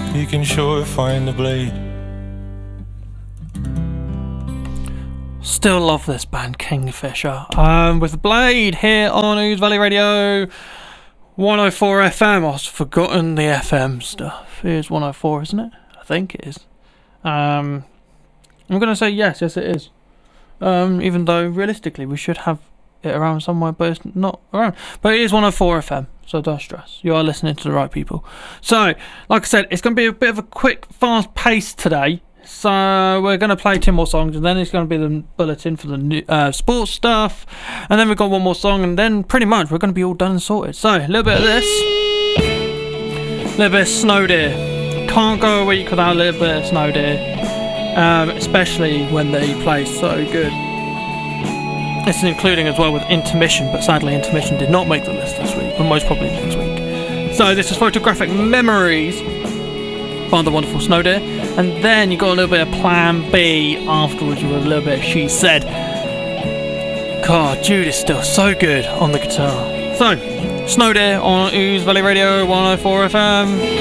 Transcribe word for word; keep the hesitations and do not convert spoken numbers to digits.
you can sure find the blade. Still love this band, Kingfisher. Um, with the Blade here on Ouse Valley Radio, one oh four F M. I've forgotten the F M stuff. It is one oh four, isn't it? I think it is. Um, I'm going to say yes, yes it is. Um, even though realistically we should have it around somewhere, but it's not around. But it is one oh four F M, so don't stress. You are listening to the right people. So, like I said, it's going to be a bit of a quick, fast pace today. So we're going to play two more songs, and then it's going to be the bulletin for the new, uh, sports stuff, and then we've got one more song, and then pretty much we're going to be all done and sorted. So a little bit of this, a little bit of Snow Deer. Can't go a week without a little bit of Snow Deer, um, especially when they play so good. This is including as well with Intermission, but sadly Intermission did not make the list this week, but most probably next week. So this is Photographic Memories by the wonderful Snow Deer, and then you got a little bit of Plan B afterwards with a little bit of She Said. God, Jude is still so good on the guitar. So, Snow Deer on Ouse Valley Radio one oh four F M.